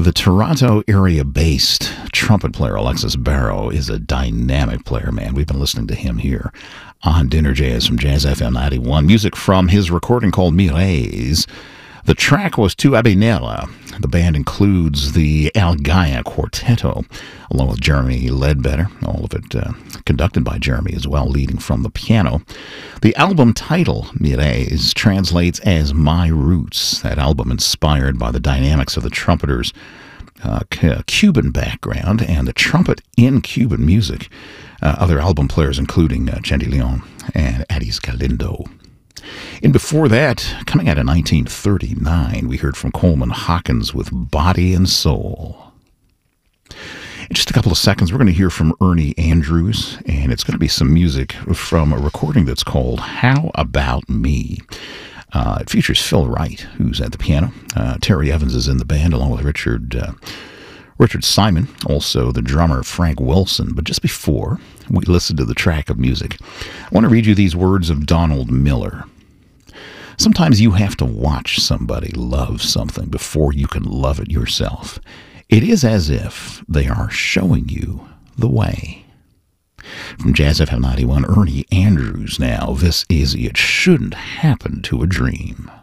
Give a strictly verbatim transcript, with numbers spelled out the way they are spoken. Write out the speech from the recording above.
The Toronto area-based trumpet player Alexis Barrow is a dynamic player, man. We've been listening to him here on Dinner Jazz from Jazz F M ninety-one. Music from his recording called Mireilles. The track was Tu Abinella. The band includes the Al Gaia Quartetto, along with Jeremy Ledbetter, all of it uh, conducted by Jeremy as well, leading from the piano. The album title, Mireilles, translates as My Roots. That album inspired by the dynamics of the trumpeter's uh, Cuban background and the trumpet in Cuban music. Uh, other album players including uh, Chandy Leon and Addis Galindo. And before that, coming out of nineteen thirty-nine, we heard from Coleman Hawkins with Body and Soul. In just a couple of seconds, we're going to hear from Ernie Andrews, and it's going to be some music from a recording that's called How About Me. Uh, it features Phil Wright, who's at the piano. Uh, Terry Evans is in the band, along with Richard uh, Richard Simon, also the drummer Frank Wilson. But just before we listen to the track of music, I want to read you these words of Donald Miller. Sometimes you have to watch somebody love something before you can love it yourself. It is as if they are showing you the way. From Jazz F M ninety-one, Ernie Andrews now. This is It Shouldn't Happen to a Dream.